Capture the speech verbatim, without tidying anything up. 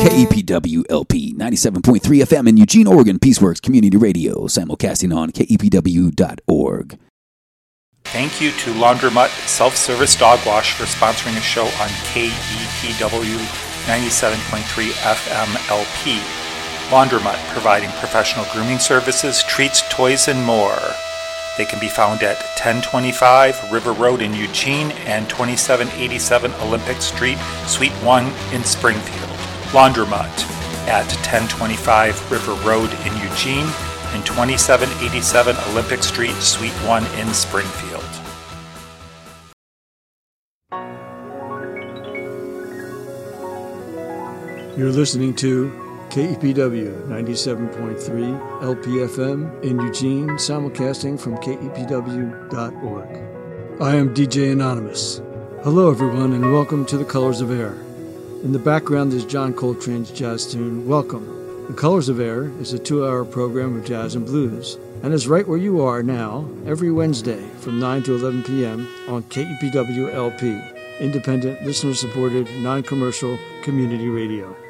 K E P W L P ninety-seven point three F M in Eugene, Oregon, Peaceworks Community Radio, simulcasting on K E P W dot org. Thank you to Laundromat Self-Service Dog Wash for sponsoring a show on K E P W ninety-seven point three F M L P. Laundromat, providing professional grooming services, treats, toys, and more. They can be found at ten twenty-five River Road in Eugene and twenty-seven eighty-seven Olympic Street, Suite one in Springfield. Laundromat at ten twenty-five River Road in Eugene and twenty-seven eighty-seven Olympic Street, Suite one in Springfield. You're listening to K E P W ninety-seven point three L P F M in Eugene, simulcasting from K E P W dot org. I am D J Anonymous. Hello everyone and welcome to The Colors of Air. In the background is John Coltrane's jazz tune, Welcome. The Colors of Air is a two-hour program of jazz and blues and is right where you are now every Wednesday from nine to eleven p.m. on K E P W L P, independent, listener-supported, non-commercial community radio.